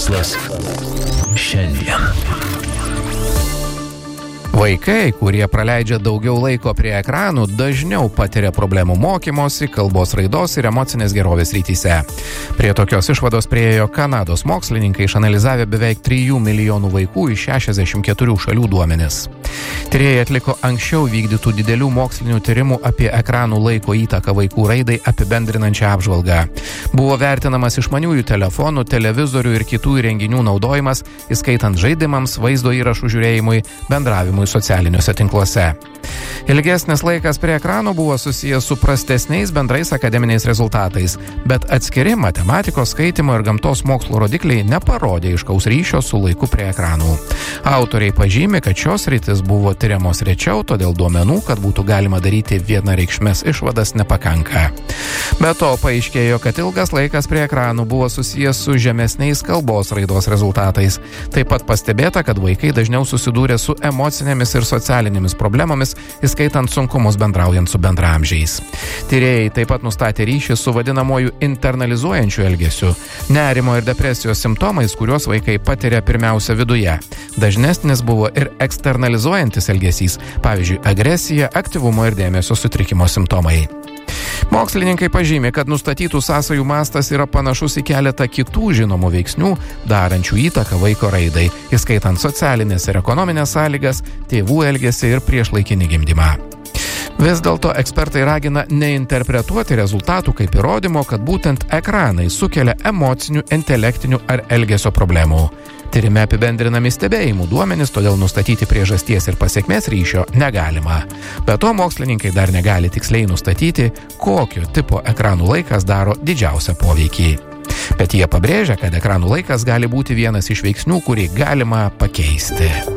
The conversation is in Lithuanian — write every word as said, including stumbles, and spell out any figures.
Mokslas šiandien. Vaikai, kurie praleidžia daugiau laiko prie ekranų, dažniau patiria problemų mokymosi, kalbos raidos ir emocinės gerovės rytise. Prie tokios išvados priėjo Kanados mokslininkai, išanalizavę beveik trijų milijonų vaikų iš šešiasdešimt keturių šalių duomenis. Tyrėjai atliko anksčiau vykdytų didelių mokslinių tyrimų apie ekranų laiko įtaką vaikų raidai apibendrinančią apžvalgą. Buvo vertinamas išmaniųjų telefonų, televizorių ir kitų įrenginių naudojimas, įskaitant žaidimams, vaizdo įrašų žiūrėjimui, bendravimui socialiniuose tinkluose. Ilgesnis laikas prie ekranų buvo susijęs su prastesniais bendrais akademiniais rezultatais, bet atskiri matematikos, skaitimo ir gamtos mokslo rodikliai neparodė aiškaus ryšio su laiku prie ekranų. Autoriai pažymi, kad šios rytis buvo tyriamos rečiau, todėl duomenų, kad būtų galima daryti vienareikšmes išvadas, nepakanka. Be to paaiškėjo, kad ilgas laikas prie ekranų buvo susijęs su žemesniais kalbos raidos rezultatais. Taip pat pastebėta, kad vaikai dažniau susidūrė su emocinėmis ir socialinėmis problemomis, įskaitant sunkumus bendraujant su bendraamžiais. Tyrėjai taip pat nustatė ryšį su vadinamoju internalizuojančiu elgesiu, nerimo ir depresijos simptomais, kuriuos vaikai patiria pirmiausia viduje. Dažnesnis buvo ir eksternalizuojantis elgesys, pavyzdžiui, agresija, aktyvumo ir dėmesio sutrikimo simptomai. Mokslininkai pažymė, kad nustatytų sąsajų mastas yra panašus į keletą kitų žinomų veiksnių, darančių įtaką vaiko raidai, įskaitant socialinės ir ekonominės sąlygas, tėvų elgesį ir priešlaikinį gimdymą. Vis dėlto ekspertai ragina neinterpretuoti rezultatų kaip įrodymo, kad būtent ekranai sukelia emocinių, intelektinių ar elgesio problemų. Tyrime apibendrinami stebėjimų duomenys, todėl nustatyti priežasties ir pasiekmės ryšio negalima. Be to, mokslininkai dar negali tiksliai nustatyti, kokio tipo ekranų laikas daro didžiausią poveikį. Bet jie pabrėžia, kad ekranų laikas gali būti vienas iš veiksnių, kurį galima pakeisti.